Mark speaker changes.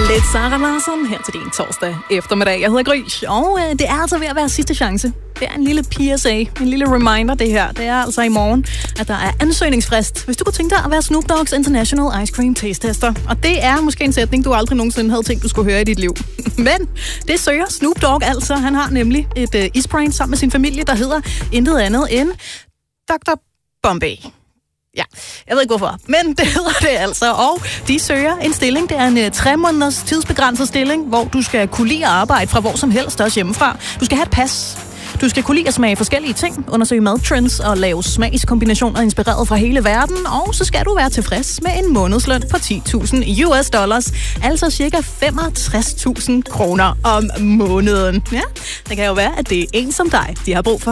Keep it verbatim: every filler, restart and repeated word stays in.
Speaker 1: Lidt Sarah Larsson her til din torsdag eftermiddag. Jeg hedder Gry, og øh, det er altså ved at være sidste chance. Det er en lille P S A, en lille reminder det her. Det er altså i morgen, at der er ansøgningsfrist, hvis du kunne tænke dig at være Snoop Dogg's International Ice Cream Taste Tester. Og det er måske en sætning, du aldrig nogensinde havde tænkt, du skulle høre i dit liv. Men det søger Snoop Dogg altså. Han har nemlig et øh, isbrand sammen med sin familie, der hedder intet andet end doktor Bombay. Ja, jeg ved ikke hvorfor, men det hedder det altså. Og de søger en stilling. Det er en uh, tre måneders tidsbegrænset stilling, hvor du skal kunne lide at arbejde fra hvor som helst, også hjemmefra. Du skal have et pas. Du skal kunne lide at smage forskellige ting, undersøge madtrends og lave smagskombinationer inspireret fra hele verden. Og så skal du være tilfreds med en månedsløn på ti tusind U S dollars. Altså cirka femogtres tusind kroner om måneden. Ja, det kan jo være, at det er en som dig, de har brug for.